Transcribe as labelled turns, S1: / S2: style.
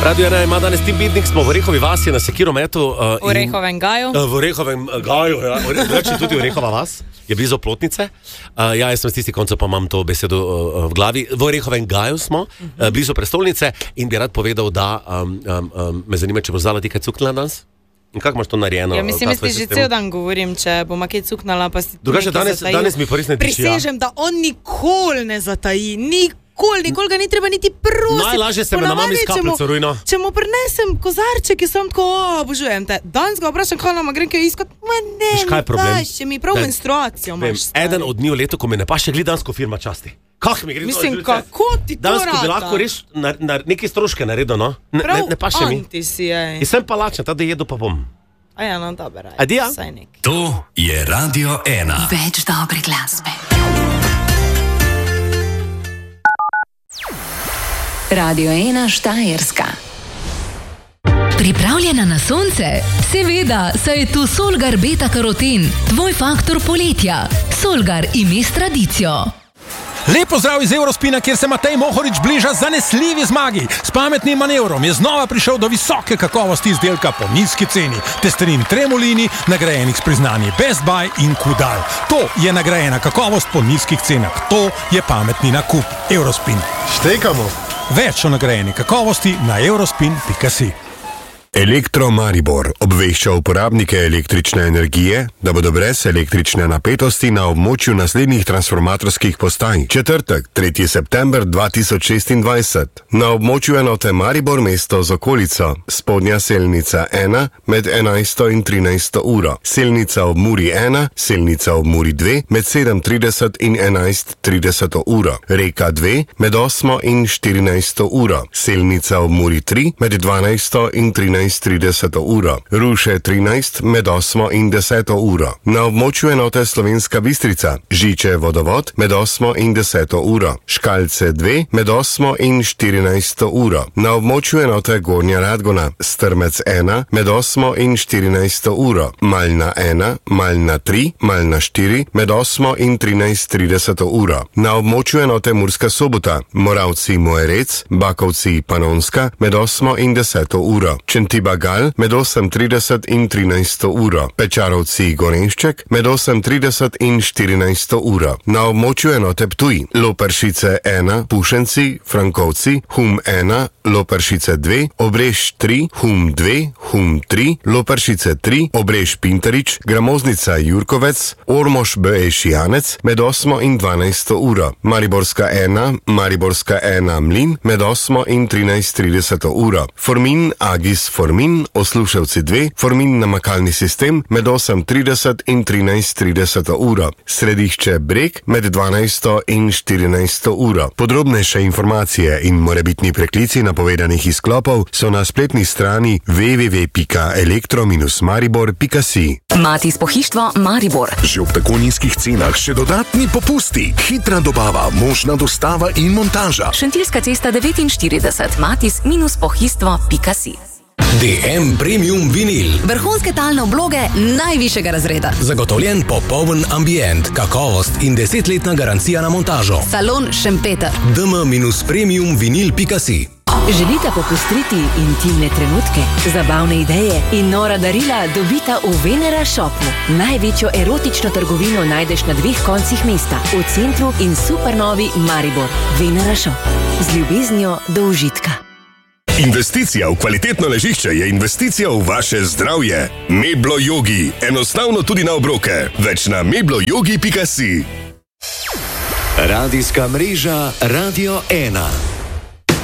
S1: Radio 1 ima danes Tim Bidnik, smo v Orehovi vasi na Sekirometu.
S2: V Orehovem gaju.
S1: V Orehovem gaju, ja. Reči tudi Orehova vas, je blizu Plotnice. Jaz sem s tisti koncev, pa imam to besedo v glavi. V Orehovem gaju smo, blizu prestolnice in bi rad povedal, da me zanima, če bo zdala ti kaj cuknila danes? In kako imaš to narejeno?
S2: Ja, mislim, jaz že cel dan govorim, če bom kaj cuknala, pa si
S1: Drugače, danes mi pa res ne tiči.
S2: Prisežem, da on nikoli ne zataji, nikoli ga ni treba niti prositi.
S1: Najlažje se me na mami skaplico rujno.
S2: Če mu prinesem kozarček, sem tako, obožujem te. Danes ga obrašam, kaj nama grem kaj iskat, ne,
S1: kaj je problem?
S2: Daš, mi prav menstruacijo imaš.
S1: Eden od dni v letu, ko me ne pa še glidansko firma časti. Kak mi gre?
S2: Mislim, kako ti to rata?
S1: Danes, ko bi lahko res neke stroške naredil, no? Ne pa še mi.
S2: Prav anti si, ej.
S1: In sem pa lačen, tada jedu pa bom.
S2: A ja, no, dobro.
S1: Adija?
S3: To je Radio 1.
S4: Več dobre glasbe. Radio 1 Štajerska. Pripravljena na sonce? Seveda, saj je tu Solgar Beta Karoten, tvoj faktor poletja. Solgar ime s tradicijo.
S5: Lep pozdrav iz Eurospina, kjer se Matej Mohorič bliža zanesljivi zmagi. S pametnim manevrom je znova prišel do visoke kakovosti izdelka po nizki ceni. Testerin Tremolini, nagrajenih s priznanji Best Buy in Kudal. To je nagrajena kakovost po nizkih cenah. To je pametni nakup. Eurospin.
S6: Štekamo.
S5: Več o nagrajeni kakovosti na eurospin.si.
S6: Elektro Maribor obvešča uporabnike električne energije, da bodo brez električne napetosti na območju naslednjih transformatorskih postaj. Četrtek, 3. september 2026. Na območju enote Maribor mesto z okolico. Spodnja selnica 1 med 11. in 13. uro. Selnica ob Muri 1, selnica ob Muri 2 med 7.30 in 11.30 uro. Reka 2 med 8. in 14. uro. Selnica ob Muri 3 med 12. in 13. 30 uro. Ruše 13 med 8 in 10 uro. Na območju enote Slovenska Bistrica. Žiče vodovod med 8 in 10 uro. Škalce 2 med 8 in 14 uro. Na območju enote Gornja Radgona. Strmec 1 med 8 in 14 uro. Malna 1, Malna 3, Malna 4 med 8 in 13.30 uro. Na območju enote Murska Sobota. Moravci Moerec, Bakovci Panonska med 8 in 10 uro. Bagal med 8.30 in 13 uro. Pečarovci Gorenšček med 8.30 in 14 uro. Na območju enote Ptuj. Loperšice 1, Pušenci, Frankovci, Hum 1, Loperšice 2, Obrež 3, Hum 2, Hum 3, Loperšice 3, Obrež Pinterič, Gramoznica Jurkovec, Ormož Beš Janec med 8 in 12 uro. Mariborska 1, Mariborska 1 Mlin med 8 in 13.30 uro. Formin Agis Formin, Osluševci 2, Formin namakalni sistem med 8.30 in 13.30 uro. Središče Breg med 12 in 14 uro. Podrobnejše informacije in morebitni preklici napovedanih izklopov so na spletni strani www.elektro-maribor.si.
S4: Mati s pohištvo Maribor.
S3: Že ob tako nizkih cenah še dodatni popusti. Hitra dobava, možna dostava in montaža.
S4: Šentilska cesta 49, matis-pohištvo.si.
S3: DM Premium Vinil.
S4: Vrhunske talne obloge najvišjega razreda.
S3: Zagotovljen popoln ambient, kakovost in 10-letna garancija na montažo.
S4: Salon Šempeter.
S3: dm-premiumvinil.si.
S4: Želite popestriti intimne trenutke, zabavne ideje in nora darila dobita v Venera Shopu. Največjo erotično trgovino najdeš na dveh koncih mesta, v centru in supernovi Maribor. Venera Shop. Z ljubeznijo do užitka.
S3: Investicija v kvalitetno ležišče je investicija v vaše zdravje. Meblo Yogi. Enostavno tudi na obroke. Več na mebloyogi.si. Radijska mreža Radio 1.